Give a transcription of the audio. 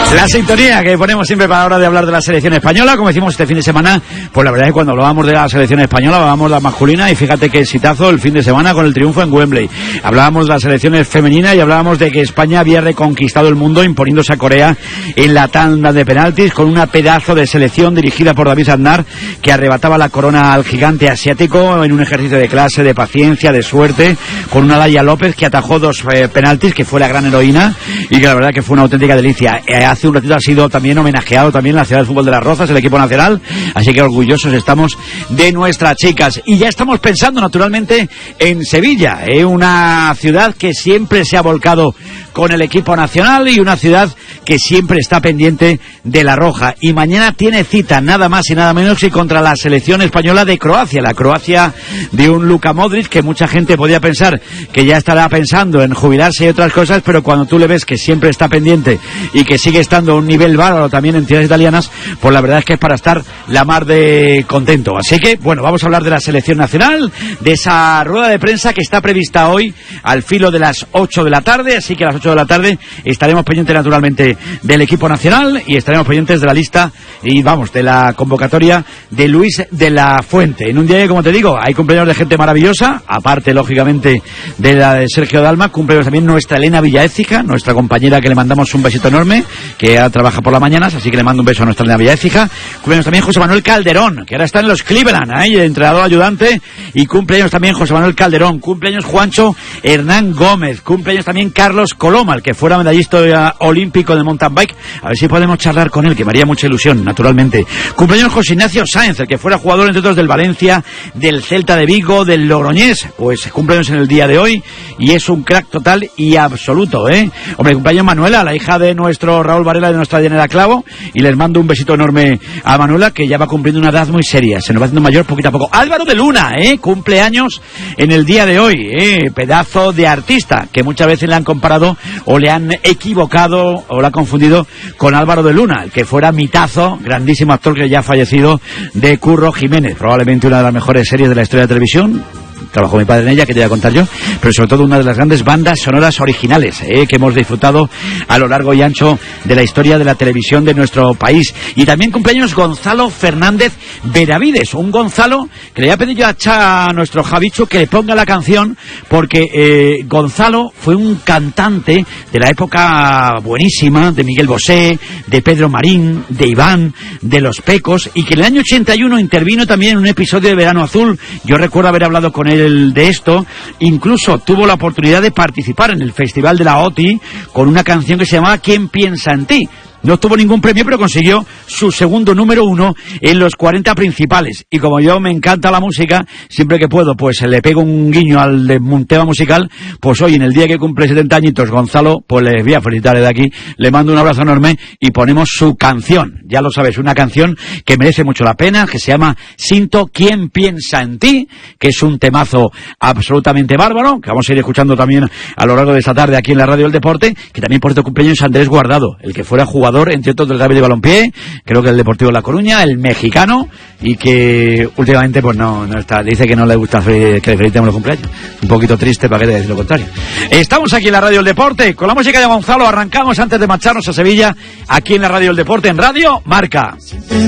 La sintonía que ponemos siempre para la hora de hablar de la selección española, como decimos este fin de semana, pues la verdad es que cuando hablábamos de la selección española, hablábamos de la masculina y fíjate que exitazo el fin de semana con el triunfo en Wembley. Hablábamos de las selecciones femeninas y hablábamos de que España había reconquistado el mundo imponiéndose a Corea en la tanda de penaltis con una pedazo de selección dirigida por David Aznar que arrebataba la corona al gigante asiático en un ejercicio de clase, de paciencia, de suerte, con una Laia López que atajó dos penaltis, que fue la gran heroína y que la verdad que fue una auténtica delicia. Hace un ratito ha sido también homenajeado también en la ciudad del fútbol de Las Rozas, el equipo nacional, así que orgullosos estamos de nuestras chicas. Y ya estamos pensando naturalmente en Sevilla, una ciudad que siempre se ha volcado con el equipo nacional y una ciudad que siempre está pendiente de la roja. Y mañana tiene cita nada más y nada menos que contra la selección española de Croacia, la Croacia de un Luka Modric que mucha gente podía pensar que ya estará pensando en jubilarse y otras cosas, pero cuando tú le ves que siempre está pendiente y que sigue estando a un nivel bárbaro también en ciudades italianas, pues la verdad es que es para estar la mar de contento. Así que, bueno, vamos a hablar de la selección nacional, de esa rueda de prensa que está prevista hoy al filo de las 8 de la tarde, así que a las 8 de la tarde estaremos pendientes naturalmente del equipo nacional y estaremos pendientes de la lista y vamos, de la convocatoria de Luis de la Fuente. En un día que, como te digo, hay cumpleaños de gente maravillosa, aparte lógicamente de la de Sergio Dalma, cumpleaños también nuestra Elena Villaécija, nuestra compañera que le mandamos un besito enorme, que ahora trabaja por las mañanas, así que le mando un beso a nuestra Elena Villaécija. Cumpleaños también José Manuel Calderón, que ahora está en los Cleveland, entrenador ayudante, y cumpleaños también José Manuel Calderón, cumpleaños Juancho Hernán Gómez, cumpleaños también Carlos Coloma, el que fuera medallista olímpico de mountain bike, a ver si podemos charlar con él, que me haría mucha ilusión, naturalmente. Cumpleaños José Ignacio Sáenz, el que fuera jugador entre otros del Valencia, del Celta de Vigo, del Logroñés, pues cumpleaños en el día de hoy y es un crack total y absoluto, Hombre, cumpleaños Manuela, la hija de nuestro Raúl Varela y de nuestra Diana Clavo, y les mando un besito enorme a Manuela, que ya va cumpliendo una edad muy seria, se nos va haciendo mayor poquito a poco. Álvaro de Luna, cumpleaños en el día de hoy, pedazo de artista, que muchas veces le han comparado o le han equivocado o le han confundido con Álvaro de Luna, el que fuera mitazo, grandísimo actor que ya ha fallecido, de Curro Jiménez, probablemente una de las mejores series de la historia de la televisión. Trabajó mi padre en ella, que te voy a contar yo, pero sobre todo una de las grandes bandas sonoras originales que hemos disfrutado a lo largo y ancho de la historia de la televisión de nuestro país. Y también cumpleaños Gonzalo Fernández Benavides, un Gonzalo que le voy a pedir yo a nuestro Javicho que le ponga la canción, porque Gonzalo fue un cantante de la época buenísima de Miguel Bosé, de Pedro Marín, de Iván, de Los Pecos, y que en el año 81 intervino también en un episodio de Verano Azul. Yo recuerdo haber hablado con él de esto, incluso tuvo la oportunidad de participar en el Festival de la OTI con una canción que se llamaba ¿Quién piensa en ti? No obtuvo ningún premio, pero consiguió su segundo número 1 en los 40 principales. Y como yo me encanta la música, siempre que puedo, pues le pego un guiño al de un tema musical. Pues hoy, en el día que cumple 70 añitos Gonzalo, pues les voy a felicitar de aquí, le mando un abrazo enorme y ponemos su canción. Ya lo sabes, una canción que merece mucho la pena, que se llama Sinto ¿Quién piensa en ti?, que es un temazo absolutamente bárbaro, que vamos a ir escuchando también a lo largo de esta tarde aquí en la Radio del Deporte, que también por este cumpleaños Andrés Guardado, el que fuera jugador entre otros del Rugby de Balompié, creo que el Deportivo de La Coruña, el mexicano, y que últimamente pues no está, dice que no le gusta que le felicitemos los cumpleaños. Un poquito triste, para qué decir lo contrario. Estamos aquí en la Radio del Deporte con la música de Gonzalo. Arrancamos antes de marcharnos a Sevilla, aquí en la Radio del Deporte, en Radio Marca.